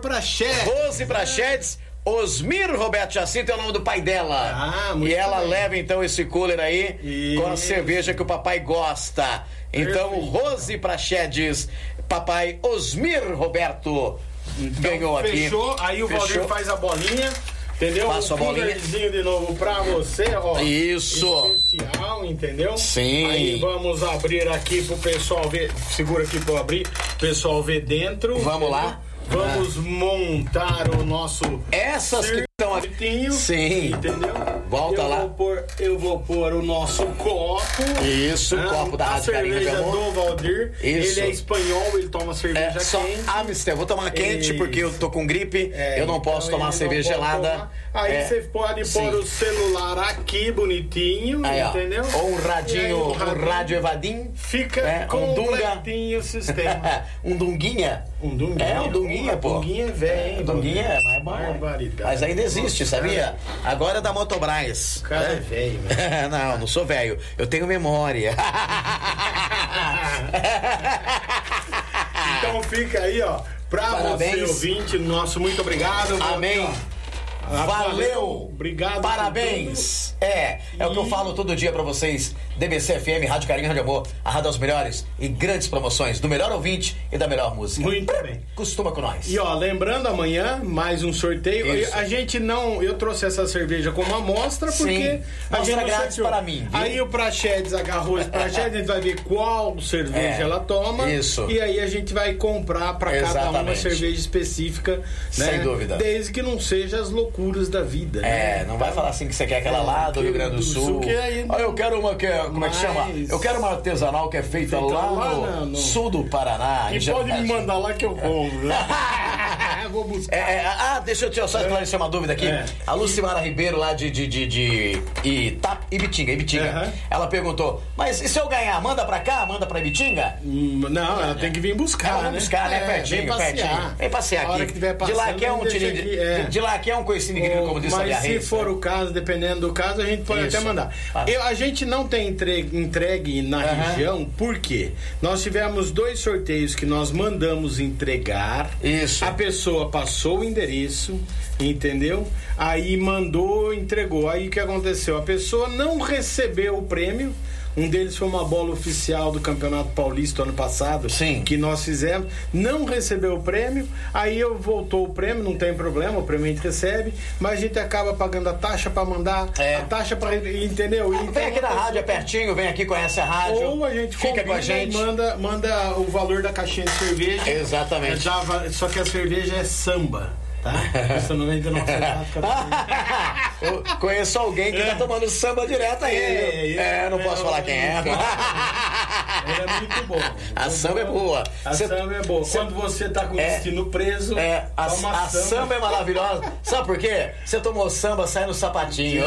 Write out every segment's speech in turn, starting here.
Prachedes. Rose Prachedes. Osmir Roberto Jacinto é o nome do pai dela. Muito e ela bem. leva então esse cooler aí Isso. com a cerveja que o papai gosta. Então, Perfeito. Rose Prachedes, papai Osmir Roberto ganhou aqui. Fechou, aí o Valdir Fechou. faz a bolinha, entendeu? Faço a bolinha. coolerzinho de novo pra você, ó. Isso. Especial, entendeu? Sim. Aí vamos abrir aqui pro pessoal ver. Segura aqui pra eu abrir, o pessoal ver dentro. Vamos entendeu? lá. Vamos montar o nosso Essas que estão aqui. circuitinho, Sim. entendeu? Volta lá. Eu vou pôr o nosso copo. Isso, né? copo da A Rádio Carinho de cerveja Amor. do Valdir. Isso. Ele é espanhol, ele toma cerveja Só quente. Amstel, vou tomar quente Isso. porque eu tô com gripe, eu não posso então tomar ele cerveja não pode gelada. tomar. Aí você pode Sim. pôr o celular aqui bonitinho, Aí, ó. entendeu? Ou um E aí radinho, o um rádio evadim. Fica completinho o sistema. Um dunguinha. Um dunguinha. É, um dunguinha, pô. Dunguinha é velho, hein? Dunguinha é mais bom. Barbaridade. Mas ainda existe, Nossa, sabia? Agora é da Motobras. O cara é velho, né? Não sou velho. Eu tenho memória. Então fica aí, ó. Pra Parabéns. você, ouvinte, nosso muito obrigado. Amém. Valeu! Obrigado. Parabéns! É o que eu falo todo dia pra vocês. DBC FM, Rádio Carinho, Rádio Amor, a Rádio das Melhores e grandes promoções do melhor ouvinte e da melhor música. Muito bem. Costuma com nós. E ó, lembrando, amanhã, mais um sorteio. Isso. A gente não. Eu trouxe essa cerveja como amostra, porque Sim. a Amostra gente não grátis sorteou. para mim, viu? Aí o Prachedes agarrou esse Prachedes, a gente vai ver qual cerveja ela toma. Isso. E aí a gente vai comprar para cada uma Exatamente. cerveja específica. Sem né? dúvida. Desde que não seja as loucuras da vida. né? Não vai falar assim que você quer aquela lá do Rio Grande do Sul. que aí- Eu quero uma que é, como é que chama? Eu quero uma artesanal que é feita lá no sul do Paraná. E em pode me Jaraguá. mandar lá que eu compro. Né? Eu vou buscar. Deixa eu só esclarecer uma dúvida aqui. A Lucimara Ribeiro lá de Ibitinga. Aham. Ela perguntou, mas e se eu ganhar, manda pra cá, manda pra Ibitinga? Não, ela tem que vir buscar. Ela vai buscar, né? Pertinho, vem passear. pertinho. Vem passear A hora aqui. que tiver De passando, lá que é um deixa tirinho aqui, é. de lá que é um coicinho de grilo, como disse a Mas Bia se Reis. for o caso, dependendo do caso, a gente pode Isso. até mandar. Ah. A gente não tem entregue na região, por quê? Nós tivemos 2 sorteios que nós mandamos entregar. Isso. A pessoa passou o endereço, entendeu? Aí mandou, entregou. Aí o que aconteceu? A pessoa não recebeu o prêmio. Um deles foi uma bola oficial do Campeonato Paulista ano passado. Sim. Que nós fizemos. Não recebeu o prêmio. Aí voltou o prêmio, não tem problema, o prêmio a gente recebe. Mas a gente acaba pagando a taxa pra mandar. A taxa pra. Entendeu? Então, Vem aqui na rádio, é pertinho, vem aqui, conhece a rádio. ou a gente fica com a combina gente. e manda o valor da caixinha de cerveja. Exatamente. Só que a cerveja é samba. Tá? Isso não vende nosso Eu conheço alguém que tá tomando samba direto aí, viu? Não posso falar quem é. Ele é muito bom. A samba é boa. Samba é boa. Quando você tá com o destino preso, a samba é maravilhosa. Sabe por quê? Você tomou samba, sai no sapatinho.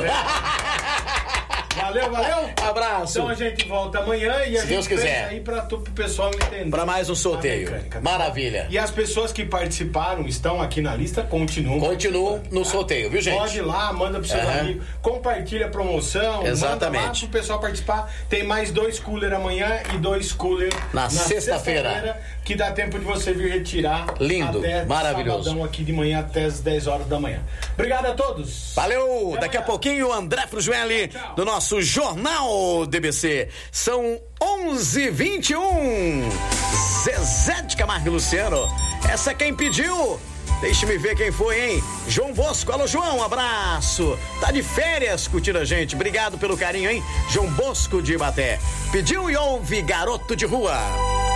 Valeu. Abraço. Então a gente volta amanhã e a gente Deus quiser. aí pro pessoal entender. Pra mais um sorteio. Maravilha. E as pessoas que participaram, estão aqui na lista, continuam no sorteio, viu, gente? Pode ir lá, manda pros seus amigos, compartilha a promoção, exatamente. Manda lá pro pessoal participar. Tem mais 2 cooler amanhã e 2 cooler na sexta-feira, que dá tempo de você vir retirar. Lindo, até maravilhoso. Sabadão aqui de manhã até as 10 horas da manhã. Obrigado a todos. Valeu! Até daqui a pouquinho, André Frugelli, do nosso Jornal DBC. São 11h21. Zezé de Camargo e Luciano. Essa é quem pediu. Deixe-me ver quem foi, hein? João Bosco. Alô, João, um abraço. Tá de férias curtindo a gente. Obrigado pelo carinho, hein? João Bosco de Ibaté. Pediu e ouve Garoto de Rua.